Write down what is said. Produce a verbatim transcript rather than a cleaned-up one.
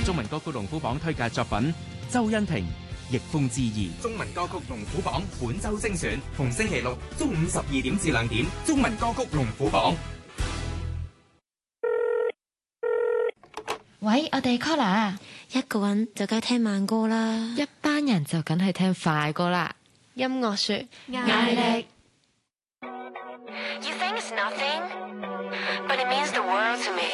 中文歌曲龍虎榜推介作品周欣婷《逆風之意》。 中文歌曲龍虎榜本周精選，逢星期六中午十二點至兩點，中文歌曲龍虎榜。 喂，我哋 caller， 一個人就梗係聽慢歌啦， 一班人就梗係聽快歌啦。 音樂說壓力。 You think it's nothing, but it means the world to me.